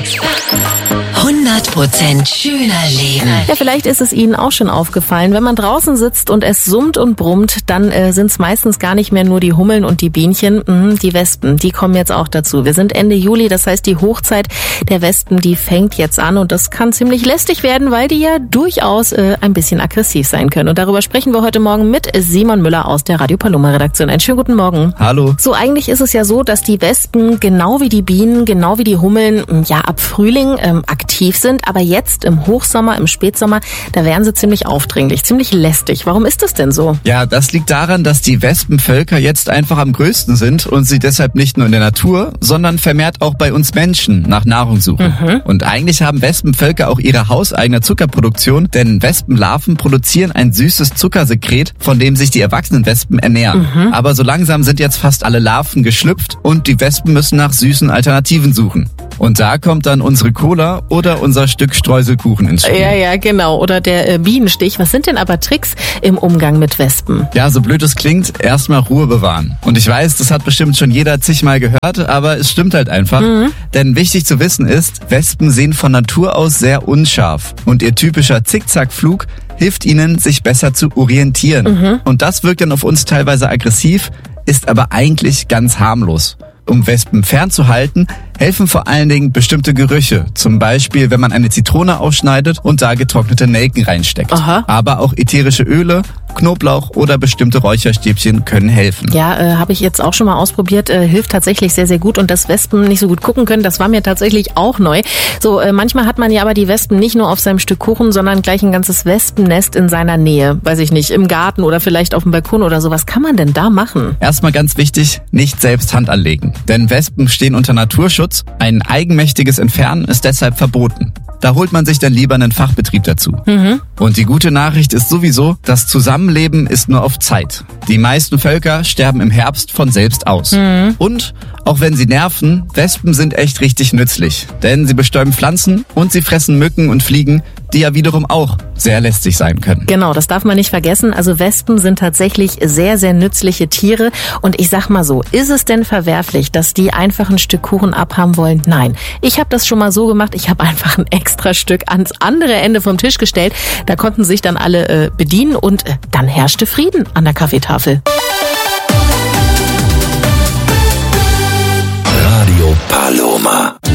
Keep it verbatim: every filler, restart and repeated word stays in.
hundert Prozent schöner Leben. Ja, vielleicht ist es Ihnen auch schon aufgefallen, wenn man draußen sitzt und es summt und brummt, dann äh, sind es meistens gar nicht mehr nur die Hummeln und die Bienchen, mhm, die Wespen, die kommen jetzt auch dazu. Wir sind Ende Juli, das heißt die Hochzeit der Wespen, die fängt jetzt an und das kann ziemlich lästig werden, weil die ja durchaus äh, ein bisschen aggressiv sein können. Und darüber sprechen wir heute Morgen mit Simon Müller aus der Radio Paloma Redaktion. Einen schönen guten Morgen. Hallo. So, eigentlich ist es ja so, dass die Wespen genau wie die Bienen, genau wie die Hummeln, ja ab Frühling ähm, aktiv sind, aber jetzt im Hochsommer, im Spätsommer, da werden sie ziemlich aufdringlich, ziemlich lästig. Warum ist das denn so? Ja, das liegt daran, dass die Wespenvölker jetzt einfach am größten sind und sie deshalb nicht nur in der Natur, sondern vermehrt auch bei uns Menschen nach Nahrung suchen. Mhm. Und eigentlich haben Wespenvölker auch ihre hauseigene Zuckerproduktion, denn Wespenlarven produzieren ein süßes Zuckersekret, von dem sich die erwachsenen Wespen ernähren. Mhm. Aber so langsam sind jetzt fast alle Larven geschlüpft und die Wespen müssen nach süßen Alternativen suchen. Und da kommt dann unsere Cola oder unser Stück Streuselkuchen ins Spiel. Ja, ja, genau. Oder der äh, Bienenstich. Was sind denn aber Tricks im Umgang mit Wespen? Ja, so blöd es klingt, erstmal Ruhe bewahren. Und ich weiß, das hat bestimmt schon jeder zigmal gehört, aber es stimmt halt einfach. Mhm. Denn wichtig zu wissen ist, Wespen sehen von Natur aus sehr unscharf. Und ihr typischer Zickzackflug hilft ihnen, sich besser zu orientieren. Mhm. Und das wirkt dann auf uns teilweise aggressiv, ist aber eigentlich ganz harmlos. Um Wespen fernzuhalten, helfen vor allen Dingen bestimmte Gerüche. Zum Beispiel, wenn man eine Zitrone aufschneidet und da getrocknete Nelken reinsteckt. Aha. Aber auch ätherische Öle, Knoblauch oder bestimmte Räucherstäbchen können helfen. Ja, äh, habe ich jetzt auch schon mal ausprobiert. Äh, hilft tatsächlich sehr, sehr gut. Und dass Wespen nicht so gut gucken können, das war mir tatsächlich auch neu. So, äh, manchmal hat man ja aber die Wespen nicht nur auf seinem Stück Kuchen, sondern gleich ein ganzes Wespennest in seiner Nähe. Weiß ich nicht, im Garten oder vielleicht auf dem Balkon oder so. Was kann man denn da machen? Erstmal ganz wichtig, nicht selbst Hand anlegen. Denn Wespen stehen unter Naturschutz. Ein eigenmächtiges Entfernen ist deshalb verboten. Da holt man sich dann lieber einen Fachbetrieb dazu. Mhm. Und die gute Nachricht ist sowieso, das Zusammenleben ist nur auf Zeit. Die meisten Völker sterben im Herbst von selbst aus. Mhm. Und auch wenn sie nerven, Wespen sind echt richtig nützlich. Denn sie bestäuben Pflanzen und sie fressen Mücken und Fliegen, die ja wiederum auch sehr lästig sein können. Genau, das darf man nicht vergessen. Also Wespen sind tatsächlich sehr, sehr nützliche Tiere. Und ich sag mal so, ist es denn verwerflich, dass die einfach ein Stück Kuchen abhaben wollen? Nein. Ich habe das schon mal so gemacht, ich habe einfach ein extra Stück ans andere Ende vom Tisch gestellt. Da konnten sich dann alle äh, bedienen und äh, dann herrschte Frieden an der Kaffeetafel. Radio Paloma.